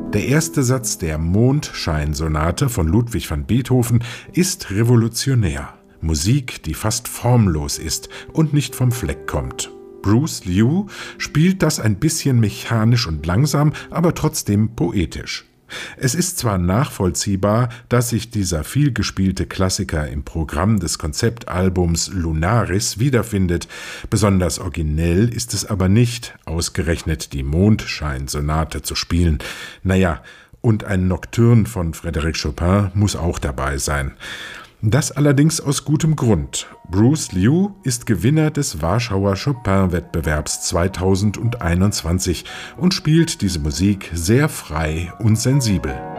Der erste Satz der Mondscheinsonate von Ludwig van Beethoven ist revolutionär. Musik, die fast formlos ist und nicht vom Fleck kommt. Bruce Liu spielt das ein bisschen mechanisch und langsam, aber trotzdem poetisch. Es ist zwar nachvollziehbar, dass sich dieser vielgespielte Klassiker im Programm des Konzeptalbums Lunaris wiederfindet. Besonders originell ist es aber nicht, ausgerechnet die Mondscheinsonate zu spielen. Naja, und ein Nocturne von Frédéric Chopin muss auch dabei sein. Das allerdings aus gutem Grund. Bruce Liu ist Gewinner des Warschauer Chopin-Wettbewerbs 2021 und spielt diese Musik sehr frei und sensibel.